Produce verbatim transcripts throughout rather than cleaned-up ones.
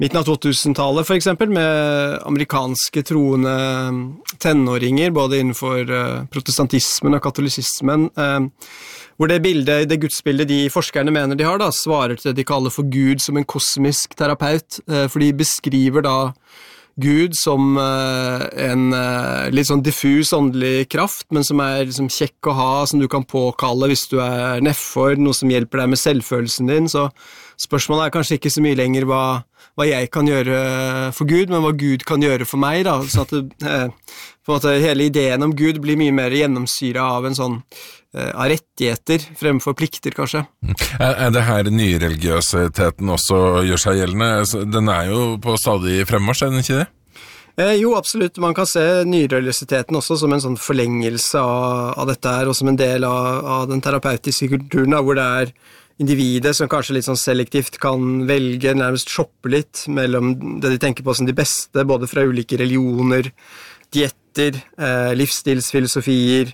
midten av to-tusen-tallet for eksempel, med amerikanske troende tenåringer, både innenfor uh, protestantismen og katolisismen, uh, hvor det bildet, det gudsbildet de forskerne mener de har da, svarer til det de kaller for Gud som en kosmisk terapeut, uh, for de beskriver da Gud som uh, en uh, litt sånn diffus åndelig kraft, men som er liksom kjekk å ha, som du kan påkalle hvis du er nedfor, noe som hjelper deg med selvfølelsen din, så spørsmålet er kanskje ikke så mye lenger hva, hva jeg kan gjøre for Gud, men hva Gud kan gjøre for meg da, så at det, uh, på en måte hele ideen om Gud blir mye mer gjennomsyret av en sånn uh, av rettigheter fremfor plikter kanskje. Er, er det her nyreligiøsiteten også gjør seg gjeldende? Den er jo på stadig fremmarsj, er den ikke det? Eh, jo, absolutt. Man kan se nyreligiøsiteten også som en sånn forlengelse av, av dette her, og som en del av, av den terapeutiske kulturen, da, hvor det er individet som kanskje litt sånn selektivt kan velge, nærmest shoppe litt mellom det de tenker på som de beste, både fra ulike religioner, dietter, eh, livsstilsfilosofier,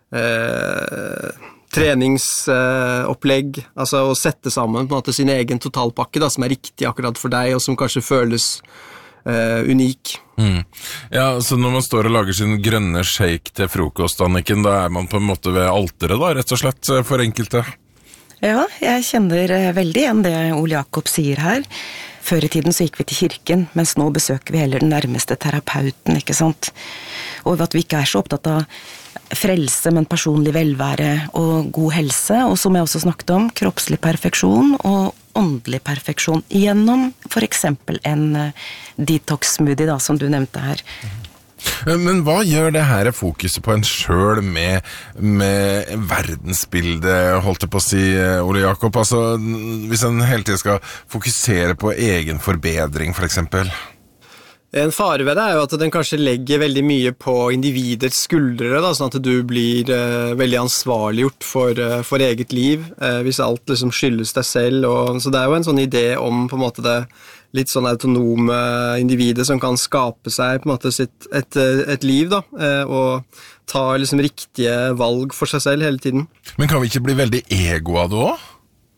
eh, treningsopplegg, eh, altså å sette sammen på en måte sin egen totalpakke da, som er riktig akkurat for deg, og som kanskje føles Uh, unik. Mm. Ja, så når man står og lager sin grønne shake til frokost, Anniken, da er man på en måte ved alteret da, rett og slett, for enkelte. Ja, jeg kjenner veldig igjen det Ole Jakob sier her. Før i tiden så gikk vi til kirken, mens nå besøker vi heller den nærmeste terapeuten, ikke sant? Og at vi ikke er så opptatt av frelse, men personlig velvære og god helse, og som jeg også snakket om, kroppslig perfeksjon og åndelig perfeksjon, gjennom for eksempel en detox-smoothie da, som du nevnte her. Men hva gjør det her fokuset på en selv med, med verdensbildet, holdt jeg på å si, Ole Jakob? Altså, hvis en hele tiden skal fokusere på egen forbedring, for eksempel? En fare ved det er jo at den kanskje legger veldig mye på individets skuldre, da, sånn at du blir eh, veldig ansvarliggjort for, eh, for eget liv, eh, hvis alt liksom skyldes deg selv. Og, så det er jo en sånn idé om på en måte det litt sånn autonome individet som kan skape seg på en måte sitt, et, et liv da, eh, og ta liksom riktige valg for seg selv hele tiden. Men kan vi ikke bli veldig ego av det også?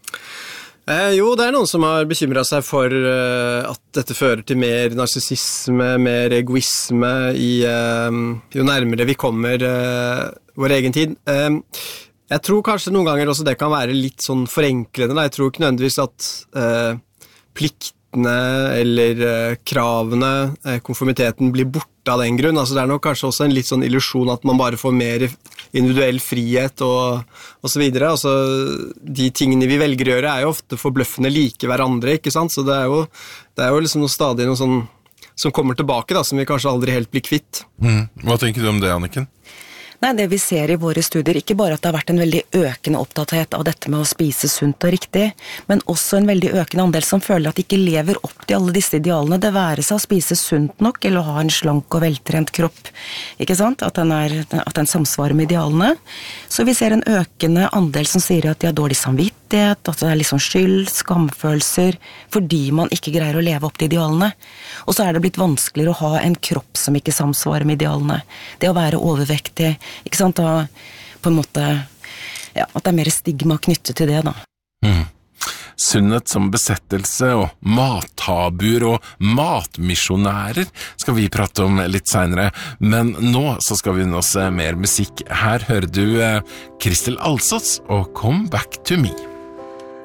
Eh, jo, det er noen som har bekymret seg for uh, at dette fører til mer narsissisme, mer egoisme i, uh, jo nærmere vi kommer uh, vår egen tid. Uh, jeg tror kanskje noen ganger også det kan være litt sånn forenklende. Da. Jeg tror ikke nødvendigvis at uh, pliktene eller uh, kravene, uh, konformiteten blir borte av den grunn. Altså, det er nok kanskje også en litt sånn illusjon at man bare får mer individuell frihet og, og så videre. Altså, de tingene vi velger å gjøre er jo ofte forbløffende like hverandre, ikke sant? Så det er jo, det er jo liksom noe stadig noe sånn som kommer tilbake da, som vi kanskje aldri helt blir kvitt. Mm. Hva tenker du om det, Anniken? Nei, det vi ser i våre studier, ikke bare at det har vært en veldig økende opptatthet av dette med å spise sunt og riktig, men også en veldig økende andel som føler at de ikke lever opp til alle disse idealene, det være seg å spise sunt nok, eller å ha en slank og veltrent kropp, ikke sant? At den, er, at den samsvarer med idealene. Så vi ser en økende andel som sier at de har dårlig samvittighet, at det er liksom skyld, skamfølelser, fordi man ikke greier å leve opp til idealene. Og så er det blitt vanskeligere å ha en kropp som ikke samsvarer med idealene. Det å være overvektig, ikke sant, og på en måte, ja, at det er mer stigma knyttet til det da. Mm. Sunnhet som besettelse og mattabuer og matmisjonærer skal vi prate om litt senere, men nå så skal vi nå se mer musikk. Her hører du eh, Kristel Alsås og Come Back to Me.